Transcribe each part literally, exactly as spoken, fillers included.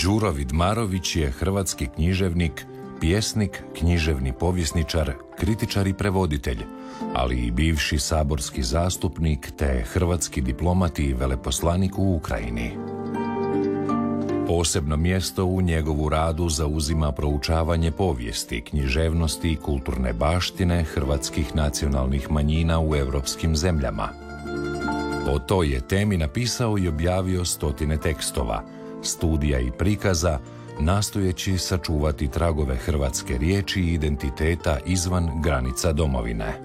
Đuro Vidmarović je hrvatski književnik, pjesnik, književni povjesničar, kritičar i prevoditelj, ali i bivši saborski zastupnik te hrvatski diplomat i veleposlanik u Ukrajini. Posebno mjesto u njegovu radu zauzima proučavanje povijesti, književnosti i kulturne baštine hrvatskih nacionalnih manjina u europskim zemljama. O toj je temi napisao i objavio stotine tekstova, studija i prikaza, nastojeći sačuvati tragove hrvatske riječi i identiteta izvan granica domovine.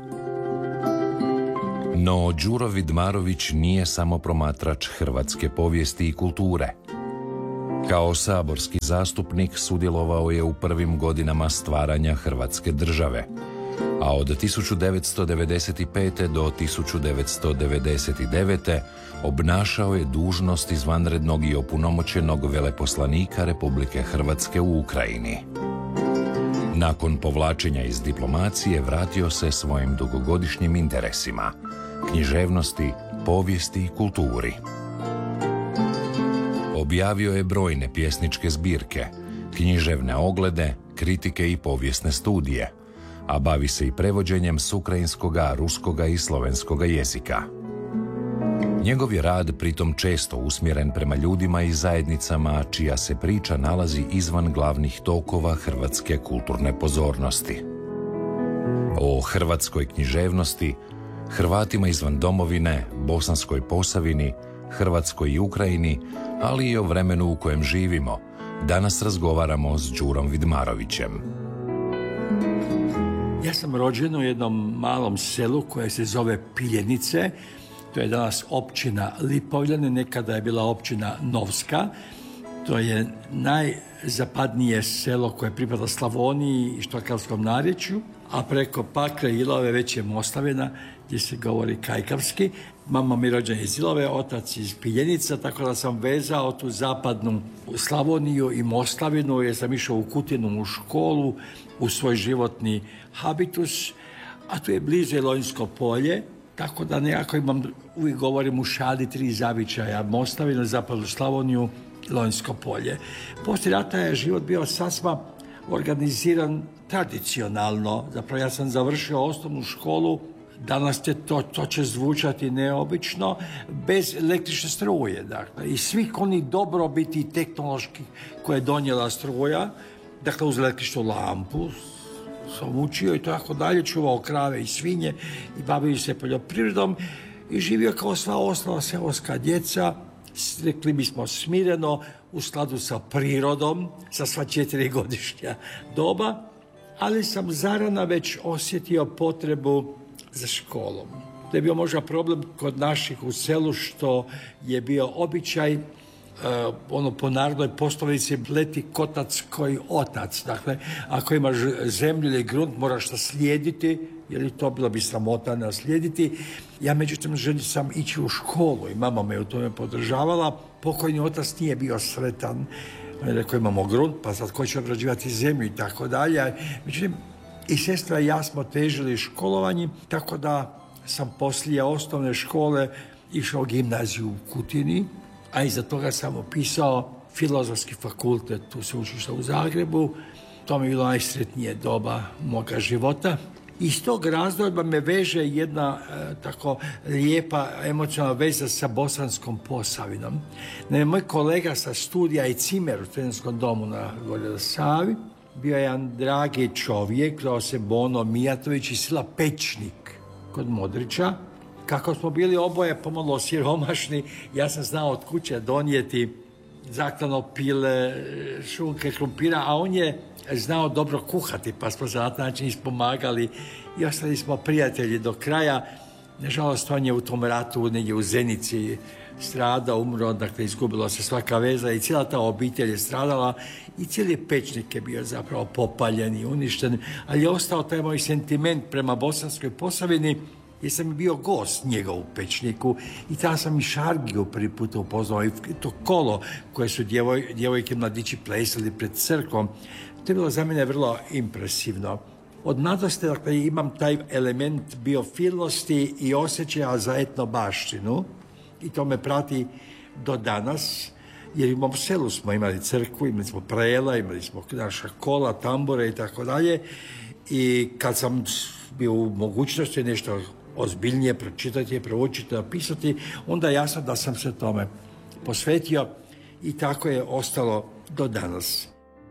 No, Đuro Vidmarović nije samo promatrač hrvatske povijesti i kulture. Kao saborski zastupnik sudjelovao je u prvim godinama stvaranja Hrvatske države, a od tisuću devetsto devedeset pete. do tisuću devetsto devedeset devete. obnašao je dužnost izvanrednog i opunomoćenog veleposlanika Republike Hrvatske u Ukrajini. Nakon povlačenja iz diplomacije vratio se svojim dugogodišnjim interesima, književnosti, povijesti i kulturi. Objavio je brojne pjesničke zbirke, književne oglede, kritike i povijesne studije, a bavi se i prevođenjem s ukrajinskoga, ruskoga i slovenskoga jezika. Njegov je rad pritom često usmjeren prema ljudima i zajednicama čija se priča nalazi izvan glavnih tokova hrvatske kulturne pozornosti. O hrvatskoj književnosti, Hrvatima izvan domovine, Bosanskoj Posavini, Hrvatskoj i Ukrajini, ali i o vremenu u kojem živimo, danas razgovaramo s Đurom Vidmarovićem. Ja sam rođen u jednom malom selu koje se zove Piljenice. To je danas općina Lipovljane, nekada je bila općina Novska. To je najzapadnije selo koje pripada Slavoniji i štokavskom narječju, a preko Pakra i Ilove već je Moslavina, gdje se govori kajkavski. Mama mi rođena iz Ilove, otac iz Piljenica, tako da sam vezao tu zapadnu Slavoniju i Moslavinu, jer sam išao u Kutinu u školu, u svoj životni habitus, a tu je blizu je Lonjsko polje, tako da nekako imam, uvijek govorim u šali tri zavičaja, Moslavinu, zapadnu Slavoniju, Lonjsko polje. Poslije rata je život bio sasma organiziran tradicionalno. Zapravo ja sam završio osnovnu školu, danas te to, to će zvučati neobično, bez električne struje. Dakle, i svih onih dobrobiti tehnoloških koje je donijela struja, dakle uz električnu lampu sam učio i tako dalje, čuvao krave i svinje i bavio se poljoprivredom i živio kao sva ostala seoska djeca, rekli bismo smireno, u skladu sa prirodom, sa sva četiri godišnja doba, ali sam zarana već osjetio potrebu za školom. To je bio možda problem kod naših u selu, što je bio običaj, uh, ono po narodnoj poslovici, leti kotac koji otac. Dakle, ako imaš zemlju ili grunt, moraš naslijediti, jer i to bilo bi sramota naslijediti. Ja međutim želio sam ići u školu i mama me u tome podržavala. Pokojni otac nije bio sretan. On je rekao, imamo grunt, pa sad ko će obrađivati zemlju i tako dalje. Međutim, i sestra i ja smo težili školovanjem, tako da sam poslije osnovne škole išao u gimnaziju u Kutini, a iza toga sam upisao Filozofski fakultet u sveučilištu u Zagrebu. To mi je bilo najsretnije doba moga života. Iz tog razdoblja me veže jedna e, tako lijepa emocionalna veza sa Bosanskom Posavinom. Ne, moj kolega sa studija i Cimer u studentskom domu na Gornjoj Savi bio je jedan dragi čovjek, zvao se Bono Mijatović iz sela Pečnik kod Modrića. Kako smo bili oboje pomalo siromašni, ja sam znao od kuće donijeti zaklano pile, šunke, krumpira, a on je znao dobro kuhati, pa smo za taj način ispomagali i ostali smo prijatelji do kraja. Nažalost, on je u tom ratu negdje u Zenici stradao, umro, dakle izgubila se svaka veza i cijela ta obitelj je stradala i cijeli Pečnik je bio zapravo popaljen i uništen, ali je ostao taj moj sentiment prema Bosanskoj Posavini, jer sam bio gost njega u Pečniku i tada sam i Šargiju prvi put upoznao i to kolo koje su djevoj, djevojke mladići plesali pred crkvom. To je bilo za mene vrlo impresivno. Od mladosti, dakle, imam taj element biofilnosti i osjećaja za etnobaštinu i to me prati do danas. jer u mom selu smo imali crkvu, imali smo prela, imali smo naša kola, tambure i tako dalje. I kad sam bio u mogućnosti nešto ozbiljnije pročitati, proučiti, napisati, onda je jasno da sam se tome posvetio i tako je ostalo do danas.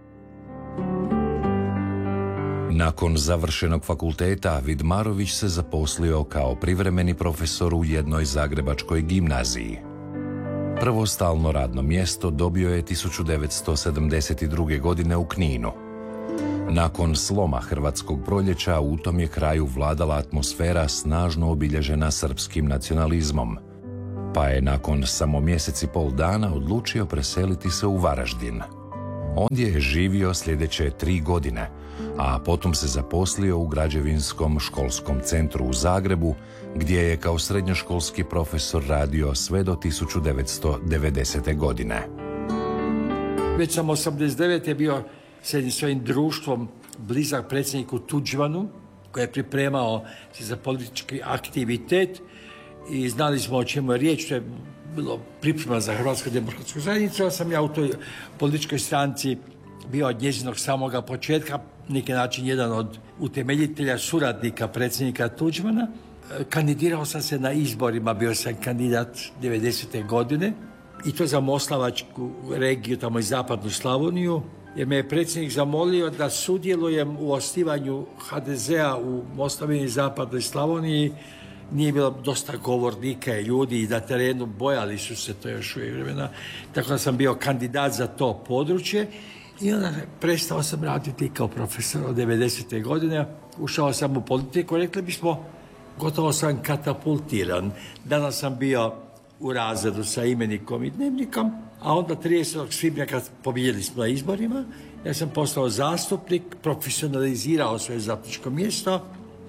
Nakon završenog fakulteta, Vidmarović se zaposlio kao privremeni profesor u jednoj zagrebačkoj gimnaziji. Prvo stalno radno mjesto dobio je tisuću devetsto sedamdeset druge. godine u Kninu. Nakon sloma Hrvatskog proljeća u tom je kraju vladala atmosfera snažno obilježena srpskim nacionalizmom, pa je nakon samo mjesec i pol dana odlučio preseliti se u Varaždin. Ondje je živio sljedeće tri godine, a potom se zaposlio u Građevinskom školskom centru u Zagrebu, gdje je kao srednjoškolski profesor radio sve do tisuću devetsto devedesete. godine. Već sam osamdeset devete bio s jednim svojim društvom blizak predsjedniku Tuđmanu, koji je pripremao se za politički aktivitet i znali smo o čemu je riječ. To je bilo priprema za Hrvatsku demokratsku zajednicu, a sam ja u toj političkoj stranci bio od njezinog samoga početka, neki način jedan od utemeljitelja, suradnika predsjednika Tuđmana. Kandidirao sam se na izborima, bio sam kandidat devedesete. godine i to za Moslavačku regiju, tamo i zapadnu Slavoniju, jer me je predsjednik zamolio da sudjelujem u osnivanju ha de zea u Moslavini i zapadnoj Slavoniji. Nije bilo dosta govornika i ljudi i na terenu, bojali su se to još uvijek vremena, tako da sam bio kandidat za to područje i onda prestao sam raditi kao profesor od devedesete. godine. Ušao sam u politiku, rekli bismo, gotovo sam katapultiran. Danas sam bio u razredu sa imenikom i dnevnikom, a onda tridesetog svibnja kad pobjedili smo na izborima, ja sam postao zastupnik, profesionalizirao svoje zastupničko mjesto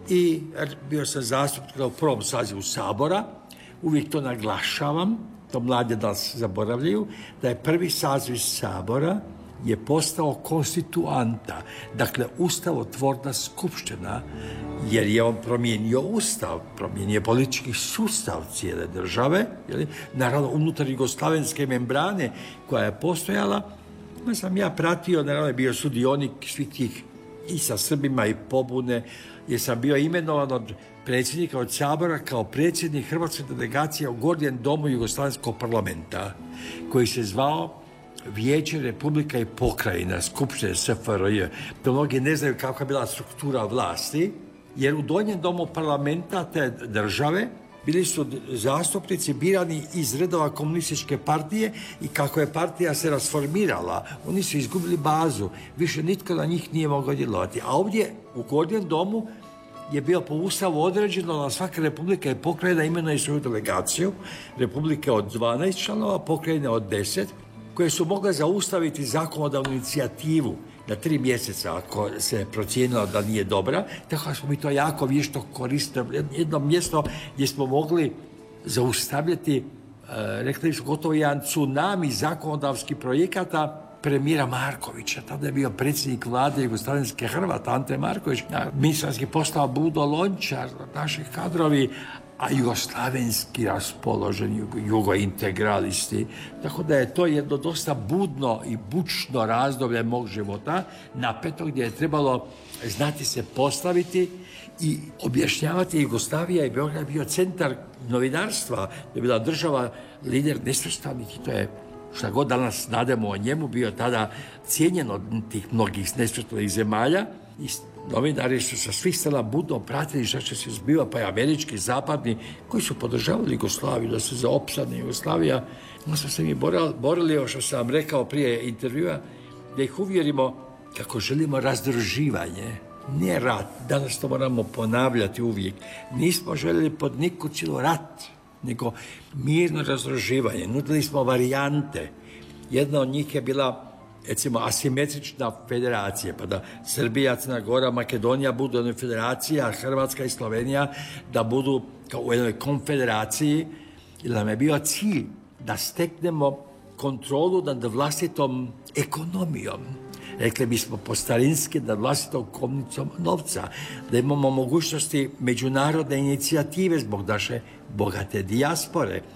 i bio sam zastupnik u prvom sazivu Sabora. Uvijek to naglašavam, to mladi danas zaboravljaju, da je prvi saziv Sabora je postao konstituanta, dakle ustavotvorna skupština, jer je on promijenio ustav, promijenio politički sustav cijele države, jeli? Naravno unutar jugoslavenske membrane koja je postojala. Ja sam ja pratio, naravno je bio sudionik svih tih i sa Srbima i pobune, jer sam bio imenovan od predsjednika od Sabora kao predsjednik hrvatske delegacije u Gornjem domu Jugoslavenskog parlamenta, koji se zvao Vijeće Republika i pokrajina, Skupštine es ef er je. To mnogi ne znaju kakva je bila struktura vlasti, jer u Donjem domu parlamenta te države bili su zastupnici birani iz redova komunističke partije i kako je partija se rasformirala, oni su izgubili bazu, više nitko na njih nije mogao djelovati. A ovdje u Gornjem domu je bio po ustavu određeno da svaka republika i pokrajina imenuje svoju delegaciju, republike od dvanaest članova, pokrajine od deset, koje su mogle zaustaviti zakonodavnu inicijativu na tri mjeseca ako se procijenilo da nije dobra, tako da smo mi to jako vješto koristili. Jedno mjesto gdje smo mogli zaustavljati, e, rekli su gotovo jedan tsunami zakonodavskih projekata premijera Markovića. Tada je bio predsjednik vlade Jugoslavenske Hrvata, Ante Marković, ministarski postao Budo Lončar, naši kadrovi, a jugoslavenski raspoloženi jugointegralisti. Tako da je to jedno dosta budno i bučno razdoblje mog života, napeto, gdje je trebalo znati se postaviti i objašnjavati. Jugoslavija i Beograd bio centar novinarstva, je bila država lider nesvrstanih i to je, šta god danas nademo o njemu, bio tada cijenjen od tih mnogih nesvrstanih zemalja i novinari su sa svih strana budno pratili šta će se zbiva, pa i američki, zapadni, koji su podržavali Jugoslaviju, da se zaopsadne Jugoslavija. Onda smo se mi borili, ovo što sam vam rekao prije intervjua, da ih uvjerimo kako želimo razdruživanje, ne rat. Danas to moramo ponavljati uvijek. Nismo željeli pod niku cijelu rat, nego mirno razdruživanje. Nudili smo varijante. Jedna od njih je bila, recimo, asimetrična federacija, pa da Srbija, Crna Gora, Makedonija budu u jednoj federaciji, a Hrvatska i Slovenija da budu kao u jednoj konfederaciji, jer nam je bio cilj da steknemo kontrolu nad vlastitom ekonomijom. Rekli bismo po starinski, nad vlastitom komnicom novca, da imamo mogućnosti međunarodne inicijative zbog naše bogate dijaspore,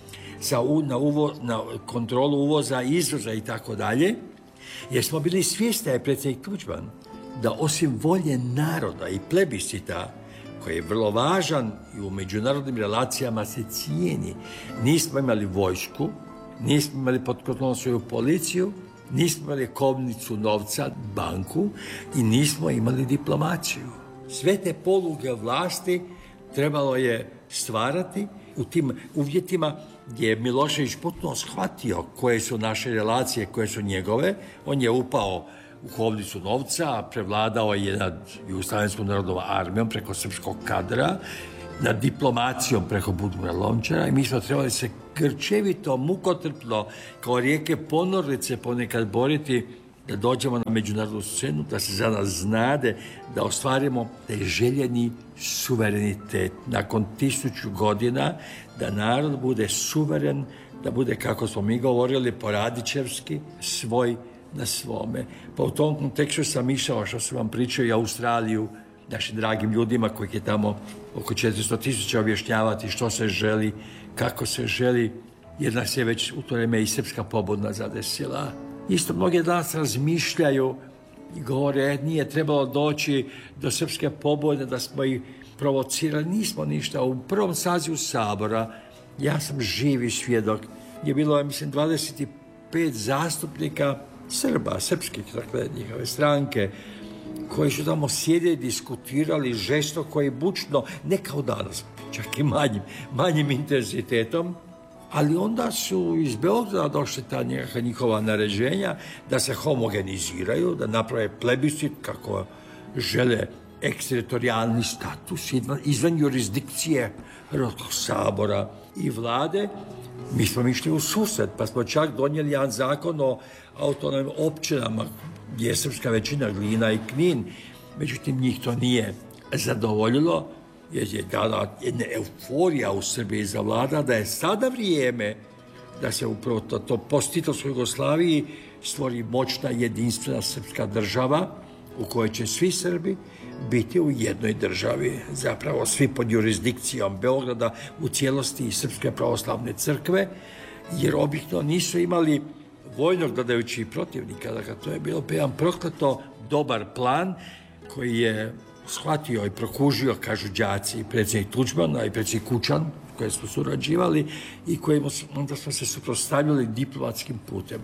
za u, na, uvo, na kontrolu uvoza, izvoza i tako dalje, jer smo bili svjesni, je predsjednik Tuđman, da osim volje naroda i plebiscita, koji je vrlo važan i u međunarodnim relacijama se cijeni, nismo imali vojsku, nismo imali pod kontrolom svoju policiju, nismo imali kovnicu novca, banku i nismo imali diplomaciju. Sve te poluge vlasti trebalo je stvarati u tim uvjetima gdje je Milošević potpuno shvatio koje su naše relacije, koje su njegove. On je upao u kovnicu novca, prevladao je nad Jugoslavenskom narodnom armijom preko srpskog kadra, nad diplomacijom preko Budimira Lončara i mi smo trebali se grčevito, mukotrpno, kao rijeke ponornice ponekad boriti da dođemo na međunarodnu scenu, da se za nas znade, da ostvarimo taj željeni suverenitet. Nakon tisuću godina da narod bude suveren, da bude, kako smo mi govorili, poradičevski, svoj na svome. Pa u tom kontekstu sam išao, što sam vam pričao, i Australiju, našim dragim ljudima kojih je tamo oko četiristo tisuća, objašnjavati što se želi, kako se želi, jer nas je već u to vreme i srpska pobuna zadesila. Isto mnogi danas razmišljaju i govore, nije trebalo doći do srpske pobune, da smo ih provocirali. Nismo ništa. U prvom sazivu Sabora, ja sam živi svjedok, je bilo, mislim, dvadeset pet zastupnika Srba, srpskih, dakle, njihove stranke, koji su tamo sjedili, diskutirali žestoko i bučno, ne kao danas, čak i manjim, manjim intenzitetom, ali onda su iz Beograda došli ta njihova naređenja da se homogeniziraju, da naprave plebiscit kako žele eksteritorijalni status izvan jurisdikcije Hrvatskog sabora i vlade. Mi smo išli u susret, pa smo čak donijeli jedan zakon o autonomnim općinama gdje je srpska većina, Glina i Knin. Međutim, njih to nije zadovoljilo, jer je dala jedna euforija u Srbiji zavlada da je sada vrijeme da se upravo to, to post-Titovskoj Jugoslaviji stvori moćna, jedinstvena srpska država u kojoj će svi Srbi biti u jednoj državi, zapravo svi pod jurisdikcijom Beograda u cijelosti i Srpske pravoslavne crkve, jer obično nisu imali vojnog dodajući protivnika. Dakle, to je bilo jedan prokleto dobar plan koji je shvatio i prokužio, kažu đaci, i predsjednik Tuđman, a i predsjednik Kučan, koje smo surađivali i kojima onda smo se suprotstavljali diplomatskim putem.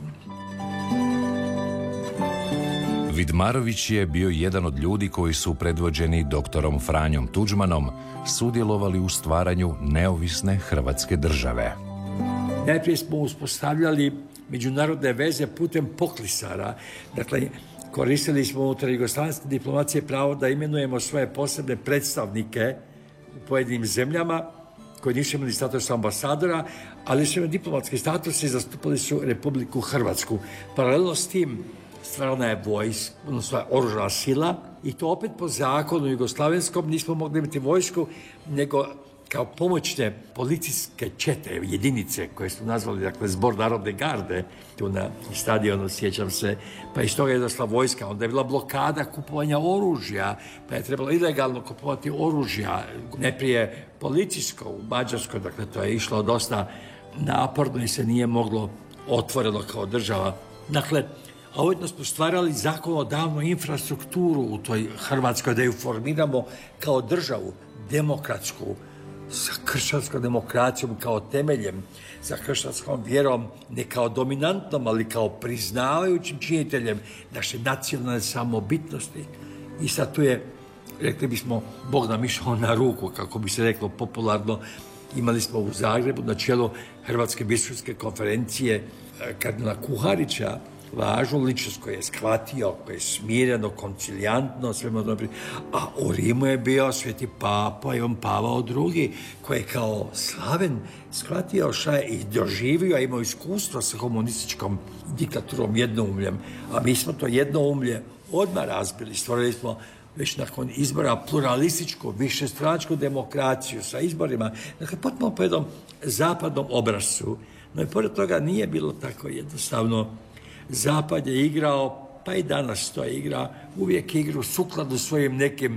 Vidmarović je bio jedan od ljudi koji su predvođeni doktorom Franjom Tuđmanom sudjelovali u stvaranju neovisne Hrvatske države. Najprije smo uspostavljali međunarodne veze putem poklisara. Dakle, koristili smo unutar jugoslavenske diplomacije pravo da imenujemo svoje posebne predstavnike u pojedinim zemljama koji nisu imali status ambasadora, ali su imali diplomatski status i zastupali su Republiku Hrvatsku. Paralelno s tim stvarana je vojska, odnosno oružana sila, i to opet po zakonu jugoslavenskom nismo mogli imati vojsku, nego kao pomoćne policijske čete, jedinice koje su nazvali, dakle, Zbor narodne garde, tu na stadionu, sjećam se, pa iz toga je došla vojska. Onda je bila blokada kupovanja oružja, pa je trebalo ilegalno kupovati oružja, neprije policijsko u Mađarskoj, dakle, to je išlo dosta naporno i se nije moglo otvoreno kao država. Dakle, a ujedno smo stvarali zakonodavnu infrastrukturu u toj Hrvatskoj da ju formiramo kao državu, demokratsku, sa kršćanskom demokracijom kao temeljem, sa kršćanskom vjerom, ne kao dominantnom, ali kao priznavajućim činiteljem naše nacionalne samobitnosti. I sad tu je, rekli bismo, Bog nam išao na ruku, kako bi se reklo popularno. Imali smo u Zagrebu na čelu Hrvatske biskupske konferencije kardinala Kuharića, važnu ličnost koji je shvatio, koji je smireno, koncilijantno, sve dobro. A u Rimu je bio sveti papa Ivan Pavao drugi, koji je kao slaven shvatio šta je i doživio, a imao iskustvo sa komunističkom diktaturom jednoumljem. A mi smo to jednoumlje odmah razbili. Stvorili smo već nakon izbora pluralističku, višestranačku demokraciju sa izborima. Dakle, potpuno po jednom zapadnom obrazcu. No i pored toga nije bilo tako jednostavno. Zapad je igrao, pa i danas to igra, uvijek igru sukladno svojim nekim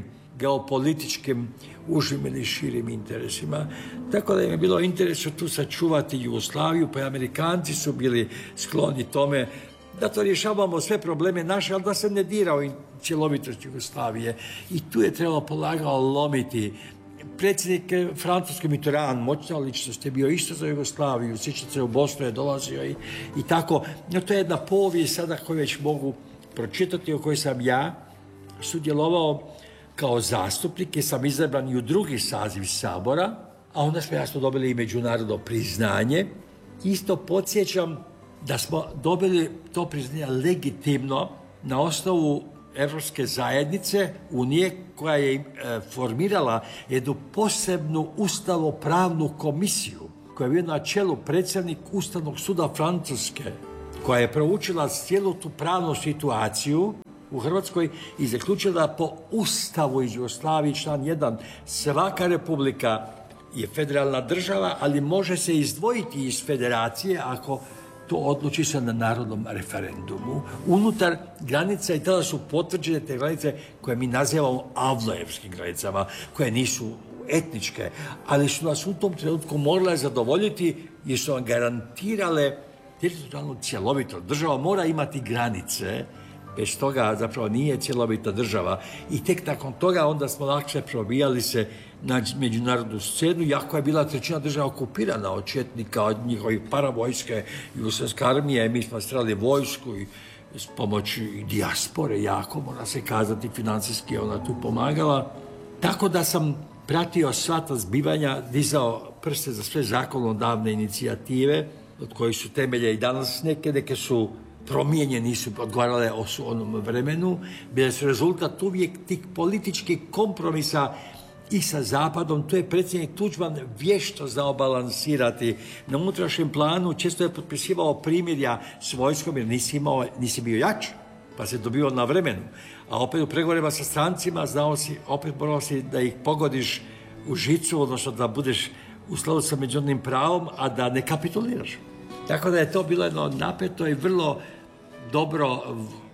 geopolitičkim užim ili širim interesima. Tako da im je bilo interesu tu sačuvati Jugoslaviju, pa i Amerikanci su bili skloni tome da to rješavamo sve probleme naše, ali da se ne dira u cjelovitost Jugoslavije. I tu je trebalo polagao lomiti. Predsjednik Francuski Mitterrand, moćna ličnost, je bio isto za Jugoslaviju, sjećate se, u Bosnu je dolazio i, i tako. No, to je jedna povijest sada koju već mogu pročitati, o kojoj sam ja sudjelovao kao zastupnik, jer sam izabran i u drugi saziv Sabora, a onda smo jasno dobili i međunarodno priznanje. Isto podsjećam da smo dobili to priznanje legitimno na osnovu Evropske zajednice, Unije, koja je e, formirala jednu posebnu ustavno-pravnu komisiju, koja je bio na čelu predsjednik Ustavnog suda Francuske, koja je proučila cijelu tu pravnu situaciju u Hrvatskoj i zaključila po Ustavu iz Jugoslavije član jedan, svaka republika je federalna država, ali može se izdvojiti iz federacije ako to odluči se na narodnom referendumu. Unutar granica, i tada su potvrđene te granice koje mi nazivamo avlojevskim granicama, koje nisu etničke, ali su nas u tom trenutku morale zadovoljiti jer su vam garantirale teritorijalnu cjelovitost. Država mora imati granice, bez toga zapravo nije cjelovita država. I tek nakon toga onda smo lakše probijali se na međunarodnu scenu, jako je bila trećina država okupirana od četnika, od njihovih paravojske, jugoslavske armije, mi smo strali vojsku i s pomoći dijaspore, jako, mora se kazati, financijski ona tu pomagala. Tako da sam pratio sva ta zbivanja, dizao prste za sve zakonodavne inicijative, od kojih su temelje i danas neke, neke su promijenjene, nisu odgovarale o onom vremenu, bile su rezultat uvijek tih političkih kompromisa i sa Zapadom. Tu je predsjednik Tuđman vješto znao balansirati. Na unutrašnjem planu često je potpisivao primirja s vojskom jer nisi, imao, nisi bio jač, pa se dobio na vremenu. A opet u pregovorima sa strancima znao si, opet morao si da ih pogodiš u žicu, odnosno da budeš u skladu sa međunarodnim pravom, a da ne kapituliraš. Tako da je to bilo jedno napeto i vrlo dobro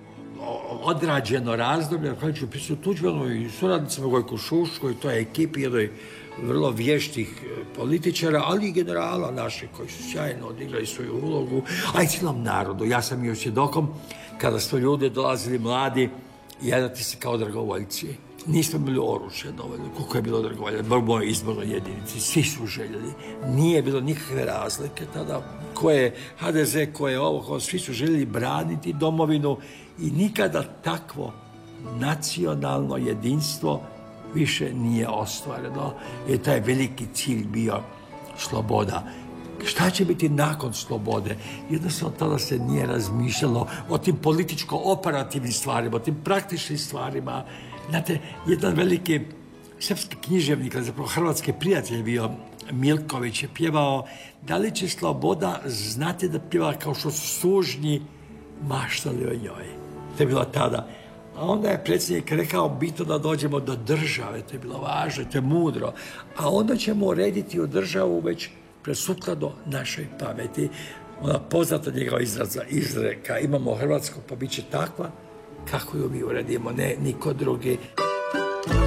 odrađeno razdoblje, koje ću pisati Tuđmanu i suradnicama Gojku Šuškoj, to je ekipi jednoj vrlo vještih političara, ali i generala naših koji su sjajno odigrali svoju ulogu, a i cijelom narodu. Ja sam još svjedokom kada su ljudi dolazili mladi jedati se kao dragovoljci. Nismo imali oružje dovoljno, koliko je bilo dragovolja, bar u mojoj izbornoj jedinici, svi su željeli. Nije bilo nikakve razlike tada, ko je ha de ze, ko je ovo, ko, svi su željeli braniti domovinu i nikada takvo nacionalno jedinstvo više nije ostvareno, jer taj veliki cilj bio sloboda. Šta će biti nakon slobode? Jednostavno tada se nije razmišljalo o tim političko-operativnim stvarima, o tim praktičnim stvarima. Znate, jedan veliki srpski književnik, zapravo hrvatski prijatelj bio, Milković, je pjevao da li će sloboda znati da pjeva kao što su sužnji maštali o njoj. To je bilo tada. A onda je predsjednik rekao bitno da dođemo do države, to je bilo važno, to je mudro. A onda ćemo urediti u državu već presukladno našoj pameti. Ona poznata njegova izraza, izreka, imamo Hrvatsku pa bit će takva kako ju mi uredimo, ne niko drugi.